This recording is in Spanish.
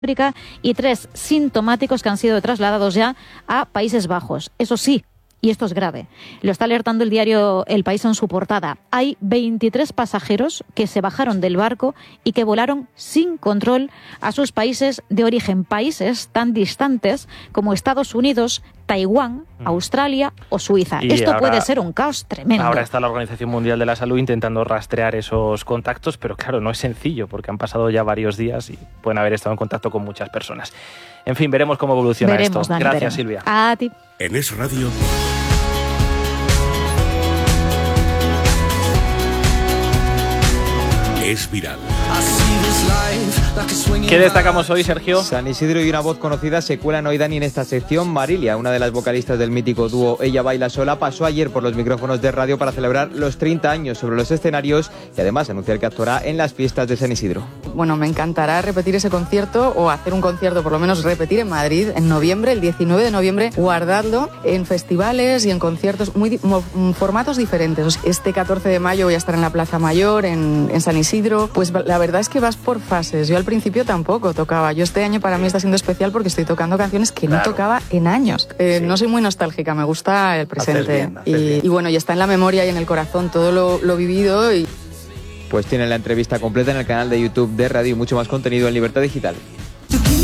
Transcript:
y 3 sintomáticos que han sido trasladados ya a Países Bajos. Eso sí, y esto es grave, lo está alertando el diario El País en su portada. Hay 23 pasajeros que se bajaron del barco y que volaron sin control a sus países de origen, países tan distantes como Estados Unidos, Taiwán, Australia o Suiza. Y esto ahora puede ser un caos tremendo. Ahora está la Organización Mundial de la Salud intentando rastrear esos contactos, pero claro, no es sencillo porque han pasado ya varios días y pueden haber estado en contacto con muchas personas. En fin, veremos cómo evoluciona esto. Dani, Gracias, Silvia. A ti. En Es Radio. Es viral. ¿Qué destacamos hoy, Sergio? San Isidro y una voz conocida se cuelan hoy, Dani, en esta sección. Marilia, una de las vocalistas del mítico dúo Ella Baila Sola, pasó ayer por los micrófonos de radio para celebrar los 30 años sobre los escenarios y además anunciar que actuará en las fiestas de San Isidro. Bueno, me encantará repetir ese concierto o hacer un concierto, por lo menos repetir en Madrid en noviembre, el 19 de noviembre, guardarlo en festivales y en conciertos, formatos diferentes. Este 14 de mayo voy a estar en la Plaza Mayor, en San Isidro. Pues la verdad es que vas por fases. Yo al principio tampoco tocaba. Yo este año para mí está siendo especial porque estoy tocando canciones que no tocaba en años. Sí. No soy muy nostálgica, me gusta el presente. Y bueno, y está en la memoria y en el corazón todo lo vivido. Pues tienen la entrevista completa en el canal de YouTube de Radio y mucho más contenido en Libertad Digital.